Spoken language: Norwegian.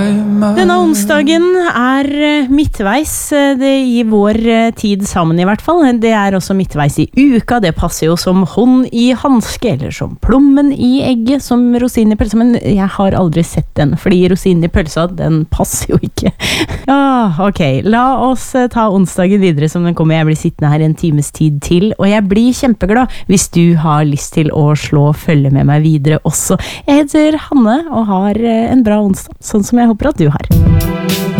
Denne onsdagen midtveis I vår tid sammen I hvert fall. Det også midtveis I uka. Det passer jo som hånd I hanske, eller som plommen I egget, som rosinen I pølsa. Men jeg har aldri sett den, fordi rosinen I pølsa, den passer jo ikke. Ja, ok. La oss ta onsdagen videre som den kommer. Jeg blir sittende her en times tid til, og jeg blir kjempeglad hvis du har lyst til å følge med meg videre også. Jeg heter Hanne og har en bra onsdag, sånn som jeg håper at du har.